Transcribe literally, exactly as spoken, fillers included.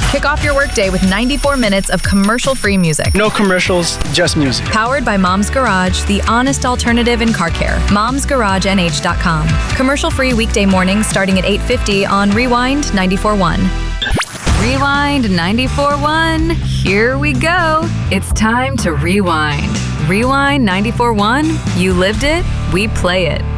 Kick off your workday with ninety-four minutes of commercial-free music. No commercials, just music. Powered by Mom's Garage, the honest alternative in car care. moms garage n h dot com. Commercial-free weekday mornings starting at eight fifty on Rewind ninety-four point one. Rewind ninety-four point one. Here we go. It's time to rewind. Rewind ninety-four point one. You lived it, we play it.